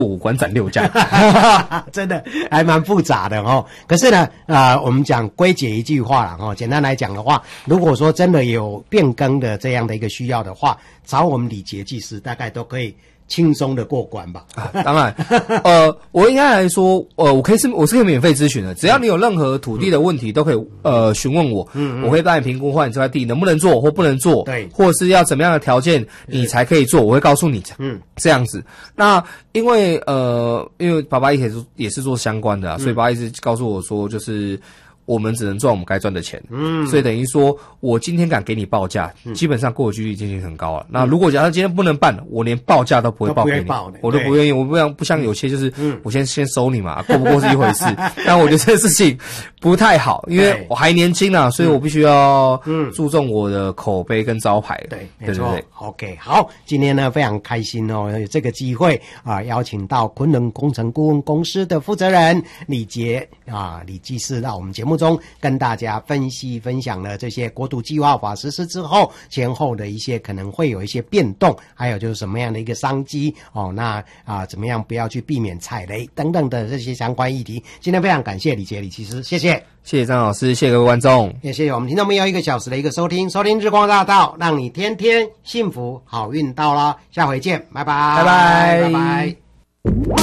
5馆长6站， 真的还蛮复杂的哦。可是呢，我们讲归结一句话啦哦，简单来讲的话，如果说真的有变更的这样的一个需要的话，找我们李杰技师大概都可以轻松的过关吧。 当然，我应该来说，我是可以免费咨询的，只要你有任何土地的问题，都可以询问我，我会帮你评估，换你这块地能不能做或不能做， 对， 或是要怎么样的条件你才可以做，我会告诉你，这样子。那因为爸爸也是做相关的所以爸爸一直告诉我说，就是我们只能赚我们该赚的钱，所以等于说我今天敢给你报价，基本上过的几率已经很高了。那如果假设今天不能办，我连报价都不会报给你，我都不愿意，我不像有些就是我先收你嘛，过不过是一回事。但我觉得这个事情不太好，因为我还年轻所以我必须要注重我的口碑跟招牌。 对，没错。OK， 好，今天呢非常开心有这个机会邀请到昆仑工程顾问公司的负责人李杰李技师到我们节目中跟大家分享了这些国土计划法实施之后前后的一些可能会有一些变动，还有就是什么样的一个商机那怎么样不要去避免踩雷等等的这些相关议题。今天非常感谢李技师，谢谢张老师，谢谢各位观众， 也谢谢我们听众朋友1个小时的一个收听日光大道，让你天天幸福好运到了，下回见，拜拜。